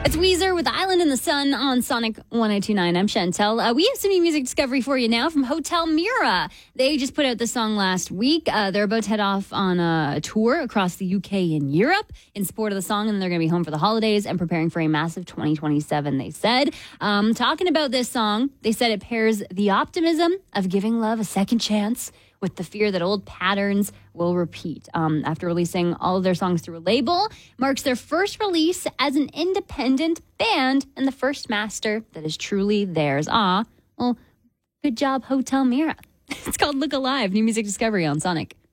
It's Weezer with Island in the Sun on Sonic 1029. I'm Chantel. We have some new music discovery for you now from Hotel Mira. They just put out the song last week. They're about to head off on a tour across the UK and Europe in support of the song, and they're going to be home for the holidays and preparing for a massive 2027, they said. Talking about this song, they said it pairs the optimism of giving love a second chance with the fear that old patterns will repeat. After releasing all of their songs through a label, marks their first release as an independent band and the first master that is truly theirs. Well, good job, Hotel Mira. It's called Look Alive, new music discovery on Sonic.